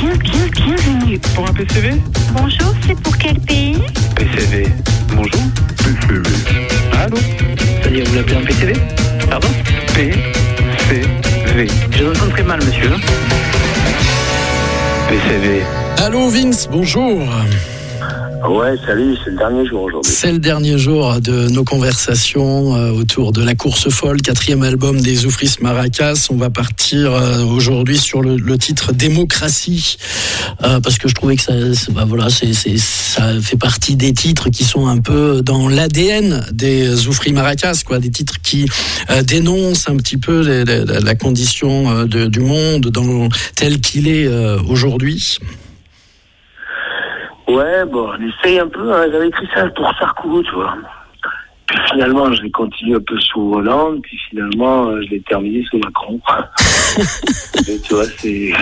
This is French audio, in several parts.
Bienvenue. Pour un PCV? Bonjour, c'est pour quel pays? PCV. Bonjour. PCV. Allô? C'est-à-dire, vous l'appelez un PCV? Pardon? PCV. Je vous entends très mal, monsieur. PCV. Allô Vince, bonjour. Ouais, salut, c'est le dernier jour aujourd'hui. C'est le dernier jour de nos conversations autour de la course folle, 4e album des Zoufris Maracas. On va partir aujourd'hui sur le titre Démocratie, parce que je trouvais que ça fait partie des titres qui sont un peu dans l'ADN des Zoufris Maracas, quoi, des titres qui dénoncent un petit peu la condition du monde tel qu'il est aujourd'hui. Ouais, bon, on essaye un peu, hein. J'avais écrit ça pour Sarko, tu vois. Puis finalement, je l'ai continué un peu sous Hollande, puis finalement, je l'ai terminé sous Macron. Et tu vois, c'est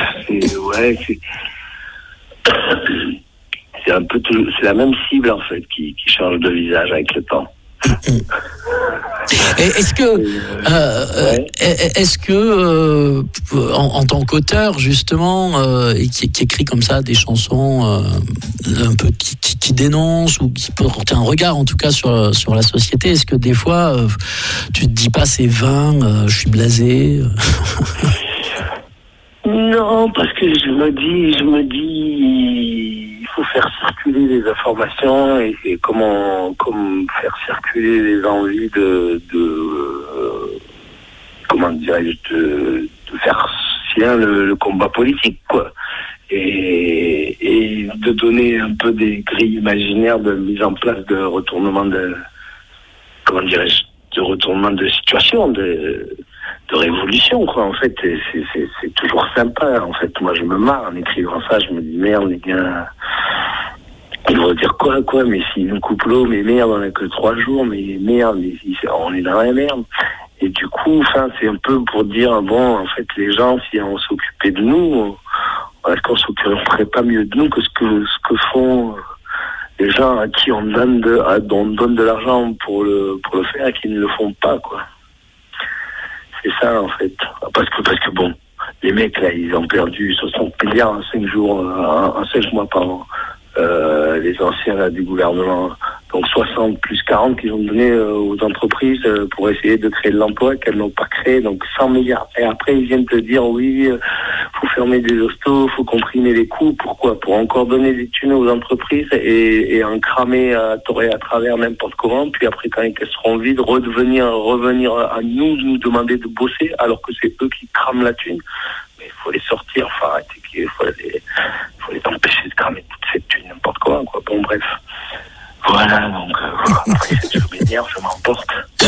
un peu c'est la même cible, en fait, qui change de visage avec le temps. Est-ce que en tant qu'auteur justement et qui écrit comme ça des chansons un peu qui dénoncent ou qui portent un regard en tout cas sur la société, est-ce que des fois tu te dis pas c'est vain, je suis blasé? Non, parce que je me dis il faut faire circuler les informations et comment faire circuler les envies de faire sien le combat politique, quoi. Et de donner un peu des grilles imaginaires de mise en place de retournement de situation, de révolution, quoi. En fait, c'est toujours sympa. En fait, moi, je me marre en écrivant ça. Je me dis, merde, les gars, ils vont dire quoi, mais s'ils nous coupent l'eau, mais merde, on n'a que 3 jours, mais merde, on est dans la merde. Et du coup, c'est un peu pour dire, bon, en fait, les gens, si on s'occupait de nous, est-ce qu'on s'occuperait pas mieux de nous que ce que font les gens à qui on donne de l'argent pour le faire et qui ne le font pas, quoi. C'est ça, en fait. Parce que bon, les mecs, là, ils ont perdu 60 milliards en 5 jours, en 5 mois, pardon. Les anciens, là, du gouvernement. Donc 60 plus 40 qu'ils ont donné aux entreprises pour essayer de créer de l'emploi qu'elles n'ont pas créé. Donc 100 milliards. Et après, ils viennent te dire, oui, faut fermer des hostos, faut comprimer les coûts. Pourquoi? Pour encore donner des thunes aux entreprises et en cramer à tort et à travers n'importe comment. Puis après, quand elles seront vides, revenir à nous demander de bosser alors que c'est eux qui crament la thune. Mais il faut les sortir, arrêter, il faut les empêcher de cramer toute cette thune, n'importe quoi. Bon, bref. Voilà, donc après, je m'énerve, je m'emporte.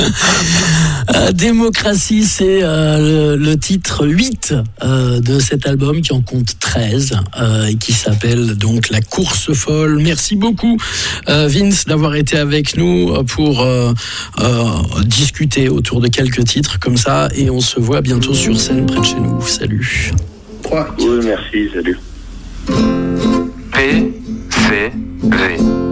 Démocratie, c'est le titre 8 de cet album qui en compte 13 et qui s'appelle donc La Course Folle. Merci beaucoup Vince d'avoir été avec nous pour discuter autour de quelques titres comme ça, et on se voit bientôt sur scène près de chez nous. Salut. Oui, merci, salut. PCV.